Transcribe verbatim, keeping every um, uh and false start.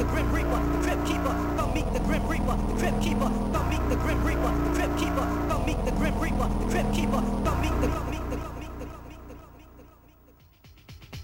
Grim Reaper, the Crypt Keeper. Come meet the Grim Reaper, the Crypt Keeper. Come meet the Grim Reaper, the Crypt Keeper. Come meet the Grim Reaper, the Crypt Keeper.